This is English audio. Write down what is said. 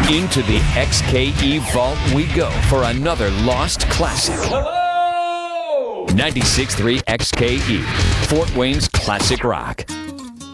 Into the XKE vault we go for another lost classic. Hello! 96.3 XKE, Fort Wayne's classic rock.